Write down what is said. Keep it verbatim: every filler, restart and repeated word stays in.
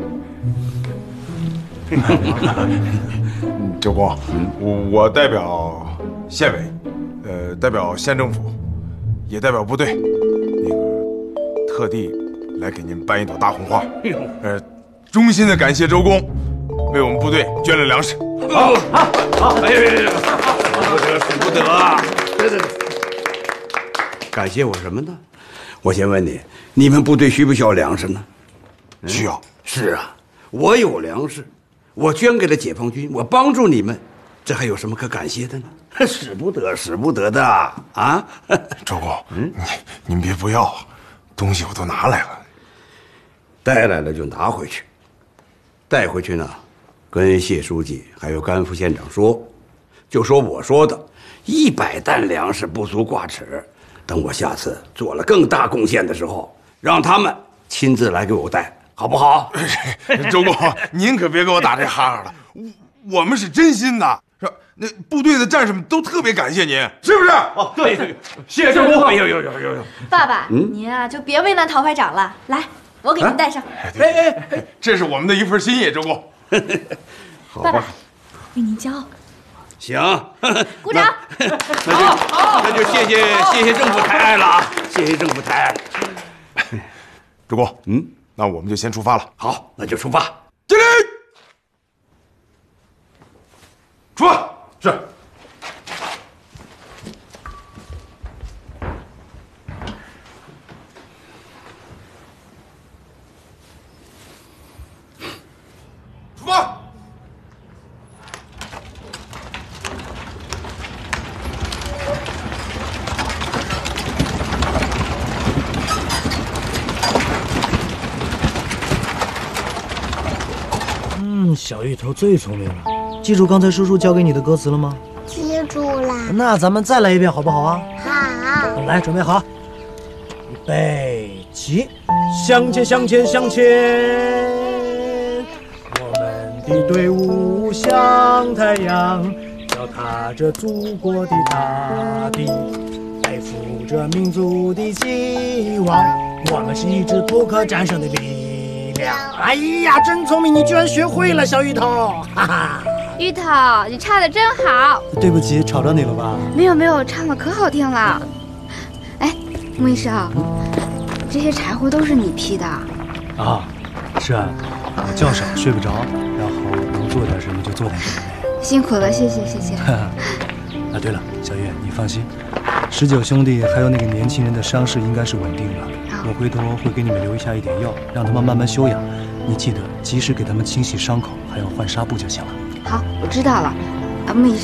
周公，我我代表县委，呃，代表县政府，也代表部队，那个特地来给您搬一朵大红花，呃，衷心的感谢周公为我们部队捐了粮食。 好，好，好！哎呀呀呀，不得，使不得啊！对对对， 感谢我什么呢？我先问你，你们部队需不需要粮食呢？ 需要。 是啊，我有粮食，我捐给了解放军，我帮助你们，这还有什么可感谢的呢？使不得，使不得的啊！ 周公，嗯，您您别不要，东西我都拿来了。 带来了就拿回去，带回去呢，跟谢书记还有甘副县长说，就说我说的，一百担粮食不足挂齿。等我下次做了更大贡献的时候，让他们亲自来给我带，好不好？ 周公，您可别给我打这哈哈了，我我们是真心的，是吧？那部队的战士们都特别感谢您，是不是？ 哦，对对，谢谢周公。哎呦呦呦呦呦！ 爸爸，您啊就别为难陶排长了，来，我给您带上。 哎哎哎，这是我们的一份心意，周公。 爸爸，为您骄傲。 行， 鼓掌。 好，好，那就谢谢谢谢政府抬爱了啊，谢谢政府抬爱了。 周公，嗯，那我们就先出发了。 好，那就出发。 敬礼，出发。是。出发。 嗯，小芋头最聪明了。记住刚才叔叔教给你的歌词了吗？ 记住了。 那咱们再来一遍好不好啊？ 好。 来，准备好，预备起，向前，向前，向前。我们的队伍像太阳，脚踏着祖国的大地，背负着民族的希望。我们是一支不可战胜的力量。哎呀，真聪明，你居然学会了，小芋头，哈哈。 芋头，你唱的真好。 对不起，吵到你了吧？ 没有没有，唱的可好听了。哎，穆医生，这些柴火都是你劈的啊？是啊，我觉少，睡不着，然后能做点什么就做点什么呗。 辛苦了，谢谢谢谢。 啊，对了，小月，你放心，十九兄弟还有那个年轻人的伤势应该是稳定了。我回头会给你们留下一点药，让他们慢慢休养。你记得及时给他们清洗伤口，还有换纱布就行了。 好，我知道了。啊，穆医生。